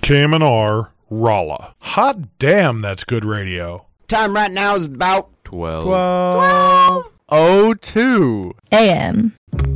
KMNR, Rolla. Hot damn, that's good radio. Time right now is about 12:02 a.m.